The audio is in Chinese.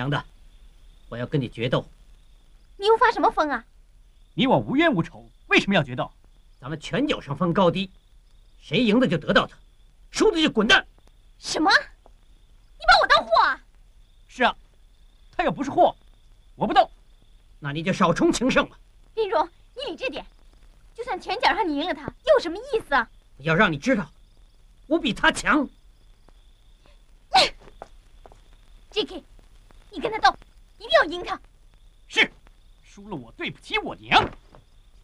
娘的，我要跟你决斗。 你又发什么疯啊？ 你我无冤无仇，为什么要决斗？ 咱们拳脚上分高低，谁赢的就得到他，输的就滚蛋。 什么？你把我当货啊？ 是啊，他又不是货，我不斗。 那你就少充情圣吧。 林荣，你理智点，就算拳脚上你赢了他，又有什么意思啊？ 要让你知道，我比他强。 JK， 你跟他斗，一定要赢他。 是，输了我对不起我娘。